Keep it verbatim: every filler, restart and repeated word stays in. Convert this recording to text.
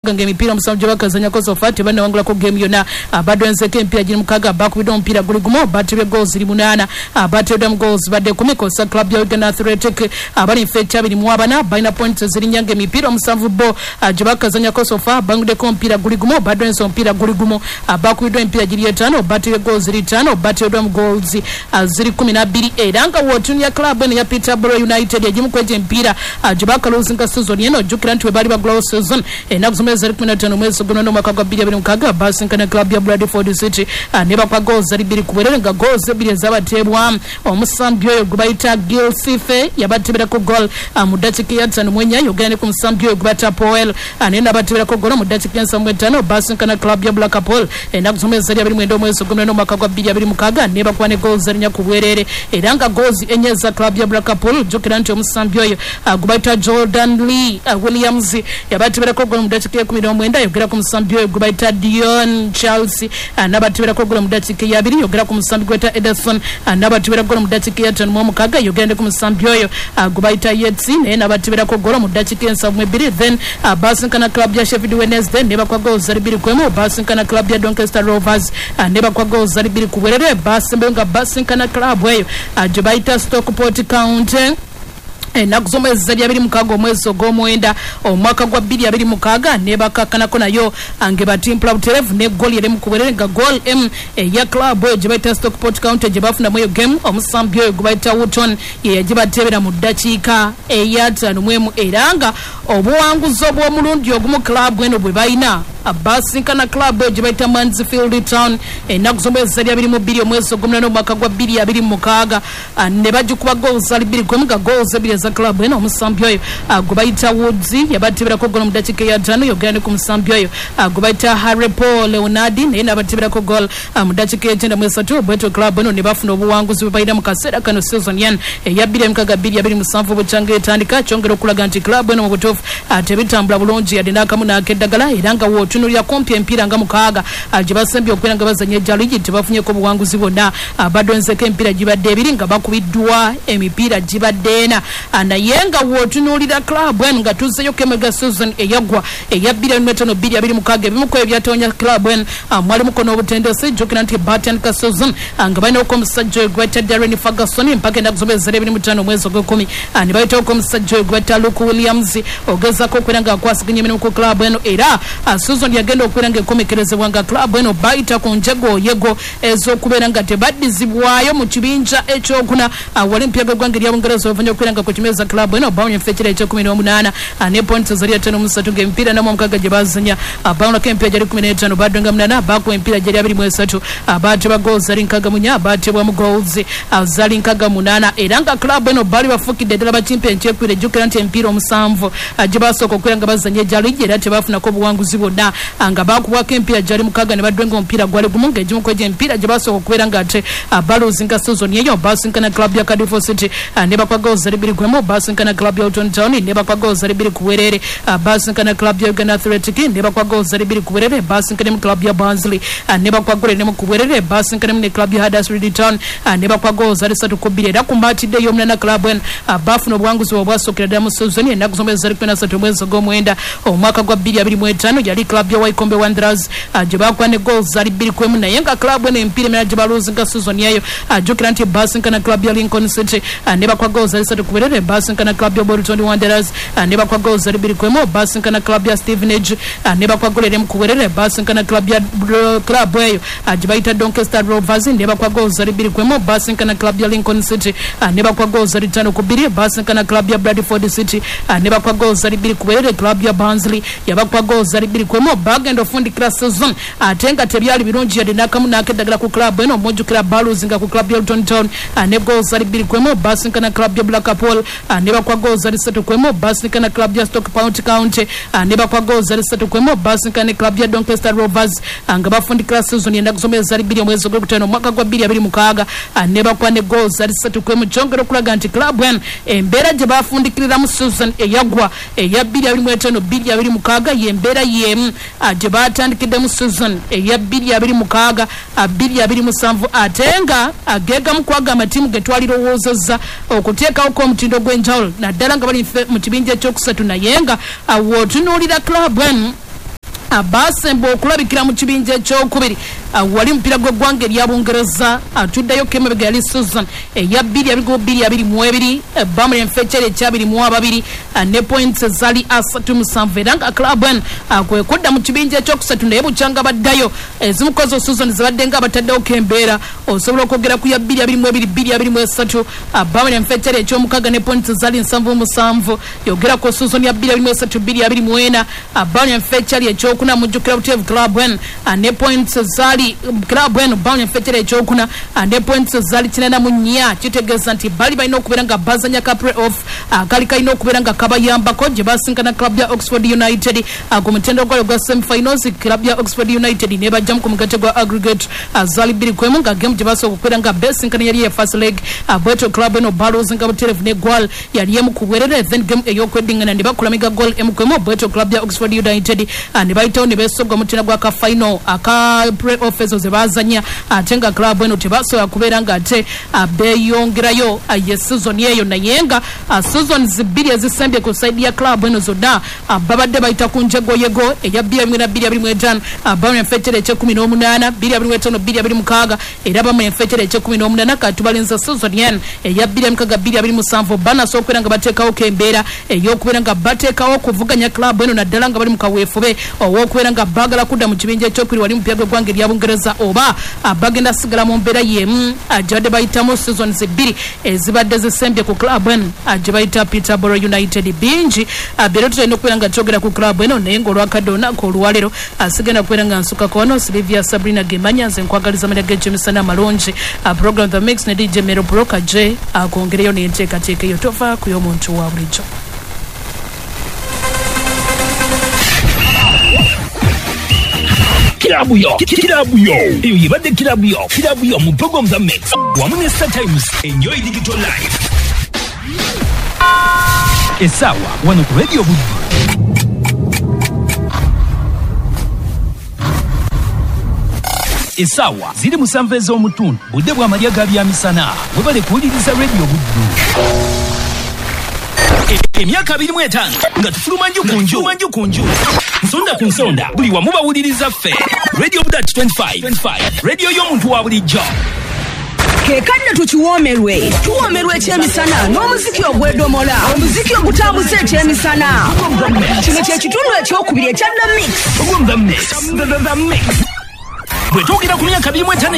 mukaga ng'emipiira musanvu gye bakazanyako sofa tebannawangulako game yonna. Badde enzeko emipiira giri mukaga bakubiddwa omupiira guli gumu bateebwa goals ziri munaana bateeddwa mu goals badde kumi kosa club ya Uganda Athletic abali ffe abiri mu abana balina points ziri nyange emipiira omusanvu bo gye bakazanyako sofa banguddeko omupiira guli gumu badde enso omupiira guli gumu bakubiddwa emipiira giri etaano bateebwa goals ziri ttaano bateeddwa mu goals ziri kumi na bbiri era nga wootunya club eno ya Peterborough United egimu kwegya emipiira gye bakaloozinga season eno ojjukira nti we baali bagulawo season ennaku zomwezi ziri kumi na ttaano omwezi guno n'omwaka gwa bbiri abiri mukaaga basinkana club ya Bradford City ne bakwa goals ziri bbiri ku bwerere nga goals ebbiri ezabateebwa omusambi oyo gwe bayita Gil Sife yabateeberako goal mu ddakiika ya ttaano mu ennya yogera ne ku musambi oyo gwe bayita Powell naye n'abateeberako goal mu ddakiika ya nsavu mu etaano basinkana club ya Blackpool ennaku zomwezi ziri abiri mwenda omwezi guno n'omwaka gwa bbiri abiri mukaaga ne bakwa ne goals ziri nnya ku bwerere era nga goals ennya za club ya Blackpool ojjukira nti omusambi oyo gwe bayita Jordan Lee Williams yabateeberako goal mu ddakiika ya kumi n'omwenda yogera ku musambi oyo gwe bayita Dion Chelsea n'abateeberako goal mu ddakiika ya abiri yogera ku musambi gwe bayita Ederson n'abateeberako goal mu ddakiika ya ttaano mu omukaaga yogera ku musambi oyo gwe bayita Yetsi naye n'abateeberako goal mu ddakiika ya nsavu mu ebbiri then basinkana club ya Sheffield Wednesday ne bakwa goals zari bbiri ku emu basinkana club ya Doncaster Rovers ne bakwa goals zari bbiri ku bwerere basembeyo nga basinkana club eyo gye bayita Stockport County ennaku z'omwezi zari abiri mukaaga omwezi ogw'omwenda omwaka gwa bbiri abiri mukaaga ne bakakkanako nayo ange batimpula buterevu ne goal yali mu kuberere nga goal m eya club oyo gye bayita Stockport County gye bafunamu eyo game omusambi oyo gwe bayita Wootton ye yagibateebera mu ddakiika eya ttaano mu emu era nga obuwanguzi obw'omulundi ogumu club eno bwe bayina abasinkana club gye bayita Mansfield Town ennaku z'omwezi zari abiri mu bbiri omwezi ogw'omunaana omwaka gwa bbiri abiri mukaaga ne bagikuba goals zari bbiri ku emu nga goals ebbiri eza club eno omusambi oyo gwe bayita Woods yabateeberako goal mu ddakiika ya ttaano yogera ne ku musambi oyo gwe bayita Harry Paul Leonardi naye n'abateeberako goal mu ddakiika y'ekyenda mu esatu bwetyo club eno ne bafuna obuwanguzi bwe balina mu kaseera kano season yan eya bbiri emukaaga bbiri abiri musanvu bwekyanga etandika kyongera okulaga nti club eno mu butuufu tebitambula bulungi yadde n'akamu n'akeddagala era nga tunulira kumpi empiira nga mukaaga gye basembye okubeera nga bazanya ejja ligi tebafunyeko obuwanguzi bwonna badde enzeko empiira gibadde ebiri nga bakubiddwa emipiira gibadde ena naye nga wootunuulira club eno nga tuzzeyo kemega season eyagwa eya bbiri abiri mu etaano bbiri abiri mukaaga ebimu ku ebyo byatoonya club eno mwalimuko n'obutendesi jjukira nti batandika season nga balinaoko omusajja oyo gwe bayita Darren Ferguson mpaka ennaku z'omwezi zari abiri mu ttaano omwezi ogw'ekkumi ne bayitaoko omusajja oyo gwe bayita Luke Williams ogezaako okubeera nga akwasiganya emirimu ku club eno era season yagenda okubeera nga ekomekerezebwa nga club eno bayita ku njego yego ez'okubeera nga tebaddizibwayo mu kibinja ekyokuna wali mpiyaga eggwanga erya Bungereza oluvannyuma okubeera nga ku kimeeza club eno bawunya effeekira ekyekumi n'omunaana ne points zari etaano mu ssatu ng'emipiira namu omukaaga gye bazanya bawunako emipiira gyali kumi n'etaano baddenga munaana bakuba emipiira gyali abiri mu esatu baatebwa goals zali nkaaga mu nnya baatebwamu goals zali nkaaga munaana era nga club eno baali bafukidde ddala bakimpi enkyekubiri ejjukira nti emipiira omusanvu gye basooka okubeera nga bazanya ejja ligi era tebafunako obuwanguzi bwonna nga bakubwako empiira gyali mukaaga ne baddwenga omupiira gwali gumu ng'egimu kwegya emipiira gye basooka okubeera nga ate baloozinga season eyo basinkana club ya Cardiff City ne bakwa goals zari bbiri ku emu basinkana club ya Luton Town ne bakwa goals zari bbiri ku bwerere basinkana club ya Uganda Athletic ne bakwa goals zari bbiri ku bwerere basinkana mu club ya Barnsley ne bakwa goal ne mu ku bwerere basinkana mu ne club ya Huddersfield Town ne bakwa goals zari ssatu ku bbiri era ku mbaatidde ey'omunaana club en bafuna obuwanguzi bwe bwasookera ddala mu season ennaku z'omwezi zari kumi na ssatu omwezi ogw'omwenda omwaka gwa bbiri abiri mu etaano yali club ya Wycombe Wanderers gye bakuba ne goals zari bbiri ku emu naye nga club eno emipiira emirala gye baloozinga season eyo jjukira nti basinkana club ya Lincoln City ne bakwa goals zari ssatu ku bwerere basinkana club ya Bolton Wanderers ne bakwa goals zari bbiri ku emu basinkana club ya Stevenage ne bakwa goal emu ku bwerere basinkana club ya club eyo gye bayita Doncaster Rovers ne bakwa goals zari bbiri ku emu basinkana club ya Lincoln City ne bakwa goals zari ttaano ku bbiri basinkana club ya Bradford City ne bakwa goals zari bbiri ku bwerere club ya Barnsley yabakwa goals zari bbiri ku emu bagenda ofundikira season ate nga tebyali birungi yadde n'akamu n'akeddagala ku club eno omujjukira baloozinga ku club ya Luton Town ne goals zari bbiri ku emu basinkana club ya Blackpool ne bakwa goals zari ssatu ku emu basinkana club ya Stockport County ne bakwa goals zari ssatu ku emu basinkana club ya Doncaster Rovers nga bafundikira season y'ennaku z'omwezi zari bbiri omwezi ogw'okutaano omwaka gwa bbiri abiri mukaaga ne bakwa ne goals zari ssatu ku emu kyongera okulaga nti club eno embeera gye bafundikiriramu season eyagwa eya bbiri abiri mu etaano bbiri abiri mukaaga y'embeera y'emu gye batandikiddemu season eya bbiri abiri mukaaga bbiri abiri musanvu ate nga ageegamu kwaga amatiimu ge twalirowoozezza okuteekawo omutindo gw'enjawulo naddala nga bali mu kibinja ekyokusatu naye nga wootunuulira club eno abasemba okulabikira mu kibinja ekyokubiri wali mpira gw'eggwanga erya Bungereza atuddeyo kemabega yali Susan eya bbiri abiri bbiri abiri mu ebiri Birmingham Fletcher ekyabiri mu ababiri ne points zali asatu musanvu era nga club en kwe kudda mu kibinja ekyokusatu naye bukyanga baddayo ezimukozo Susan zibadde nga abataddewo kembeera osobola okwogera ku ya bbiri abiri mu ebiri bbiri abiri mu esatu Birmingham Fletcher ekyomukaga ne points zali nsanvu musanvu yogera ko Susan ya bbiri abiri mu esatu bbiri abiri mu ena Birmingham Fletcher ekyokuna mujjukira buteevu club en ne points zali club en Birmingham Fletcher ekyokuna ne points zali kinana mu nnya kitegeeza nti bali balina okubeera nga bazanya ka play-off akali kalina okubeera nga kabayambako gye basinkana club ya Oxford United ku mutendo gwayo gwa semi-finals club ya Oxford United ne bajjamu ku mugate gwa aggregate zali bbiri kwemu nga game gye basobola okubeera nga besinkana yali ya first leg bweto club eno Barrows nga buterevu ne gwal yali emu ku bwerere then game ey'okwedingana ne bakola miga goal emu kwemu bweto club ya Oxford United ne bayitawo ne beesogwa mutenda gwa ka final aka play-off ezo ze bazanya ate nga club eno tebasobola kubeera nga ate beeyongerayo ye season eyo naye nga season zibbiri ezisembye ku side ya club eno zonna babadde bayita ku njegoyego eya bbiri abiri na bbiri abiri mu etaano Birmingham Fletcher ekyekumi n'omunaana bbiri abiri mu etaano bbiri abiri mukaaga era Birmingham Fletcher ekyekumi n'omunaana kati balinza season yen eya bbiri mukaaga bbiri abiri musanvu banasobola okubeera nga bateekawo kembeera ey'okubeera nga bateekawo okuvuganya club eno naddala nga bali mu kaweefube ow'okubeera nga baagala kudda mu kibinja ekyokubiri wali mu mpya gw'eggwanga erya Bungereza oba bagenda sigala mu mbeera y'emu gye badde bayitamu season zibbiri ezibadde zisembye ku club eno gye bayita Peterborough United bingi bero tulina okubeera nga twogera ku club eno naye ng'olwakadde olunaku olwaleero asigenda kubeera nga nsukako ono Sylvia Sabrina Gemanya nze nkwagaliza amalya g'ekyemisana amalungi program the mix ne D J Mero Broka J akongereyo n'enteekateeka eyo tova ku y'omuntu wa bulijjo. Kilabu yo, kilabu yo. Eyo yibadde kilabu yo, kilabu yo mu program the mix. Wamu ne Star Times, enjoy digital life. Esawa, wano ku Radio Buddu. Esawa, ziri musanvu ez'omutundu, budde bwa malya ga byamisana. Webale kuwuliriza Radio Buddu. Emyaka abiri mu etaano nga tufuluma nju ku nju manju ku nju nsonda ku nsonda buli wamu bawuliriza ffe Radio Buddu twenty-five radio y'omuntu wa bulijjo kekanya tukiwoomerwe tuwoomerwe ekyemisana n'omuziki ogwedomola omuziki ogutambuza ekyemisana kino kye kitundu ekyokubiri ekya The Mix The Mix bwe twogera ku myaka abiri mu etaano